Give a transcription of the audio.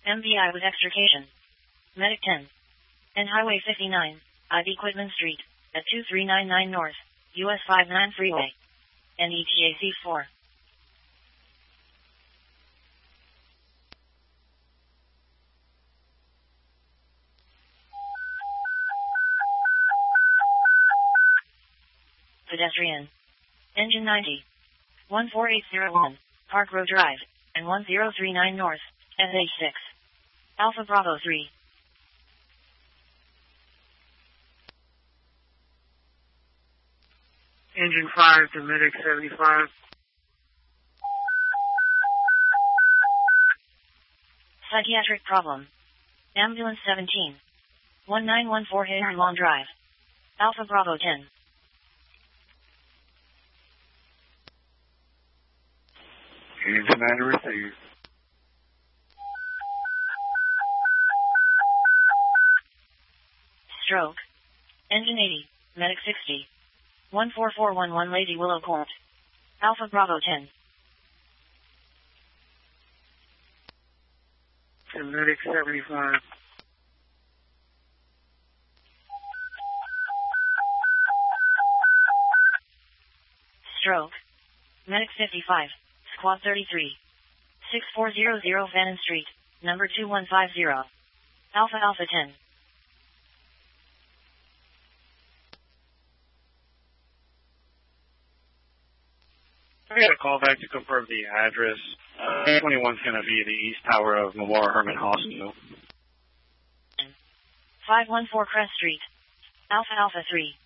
MVI with extrication. Medic 10. And Highway 59, IB Quitman Street, at 2399 North, US 59 Freeway. NETA C4. Pedestrian. Engine 90. 14801, Park Road Drive, and 1039 North, SH6. Alpha Bravo 3. Engine 5 to Medic 75. Psychiatric problem. Ambulance 17. 1914 Hagerlawn Drive. Alpha Bravo 10. Engine 9 to receive. Stroke. Engine 80, Medic 60. 14411 Lazy Willow Court. Alpha Bravo 10. To Medic 75. Stroke. Medic 55, Squad 33. 6400 Fannin Street, number 2150. Alpha Alpha 10. I got a call back to confirm the address. 21's going to be the East Tower of Memorial Hermann Hospital. 514 Crest Street. Alpha Alpha 3.